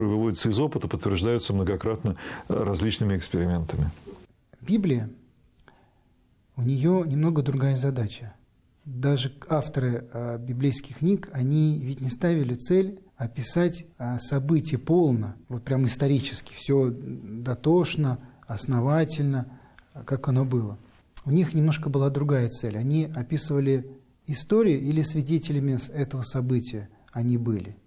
выводятся из опыта, подтверждаются многократно различными экспериментами. Библия, у нее немного другая задача. Даже авторы библейских книг, они ведь не ставили цель описать события полно, вот прям исторически, все дотошно, основательно, как оно было. У них немножко была другая цель. Они описывали историю или свидетелями этого события они были.